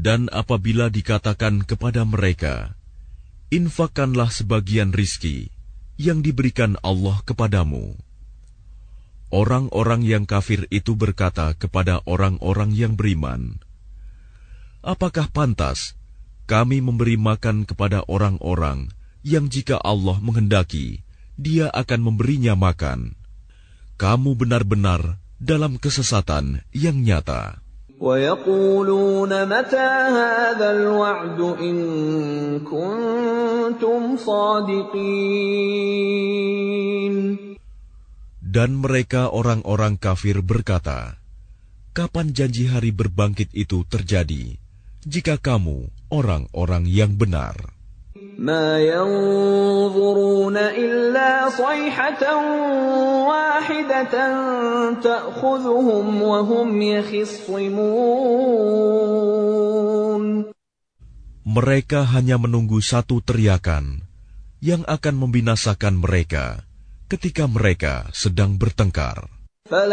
Dan apabila dikatakan kepada mereka, infakkanlah sebagian rizki yang diberikan Allah kepadamu. Orang-orang yang kafir itu berkata kepada orang-orang yang beriman, apakah pantas kami memberi makan kepada orang-orang yang jika Allah menghendaki, Dia akan memberinya makan? Kamu benar-benar dalam kesesatan yang nyata. وَيَقُولُونَ مَتَى هَذَا الْوَعْدُ إِن كُنتُمْ صَادِقِينَ. Dan mereka orang-orang kafir berkata, kapan janji hari berbangkit itu terjadi, jika kamu orang-orang yang benar? مَا يَنظُرُونَ إِلَّا صَيْحَةً وَاحِدَةً تَأْخُذُهُمْ وَهُمْ يَخِصِّمُونَ. Mereka hanya menunggu satu teriakan yang akan membinasakan mereka ketika mereka sedang bertengkar.